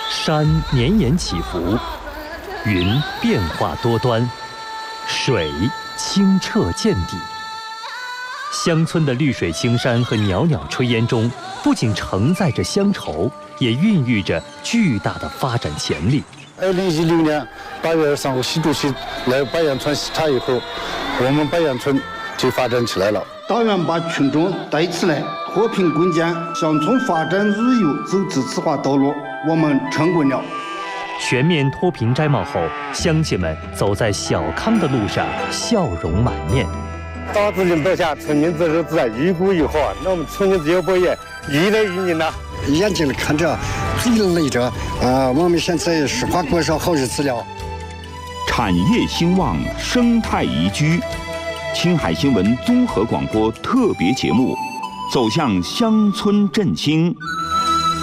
山绵延起伏，云变化多端，水清澈见底。乡村的绿水青山和袅袅炊烟中，不仅承载着乡愁，也孕育着巨大的发展潜力。 2016年8月23号，习主席来白杨村视察以后，我们白杨村就发展起来了。 党员把群众带起来，和平共建乡村发展日有走自治化道路，我们成功了。 全面脱贫摘帽后，乡亲们走在小康的路上，笑容满面。 党指领导下，村民自治自然愈鼓愈好，那我们村民自由博业愈来愈民呐。 眼睛看着，嘴累着，我们现在实话过上好日子了。 产业兴旺，生态宜居。青海新闻综合广播特别节目，走向乡村振兴。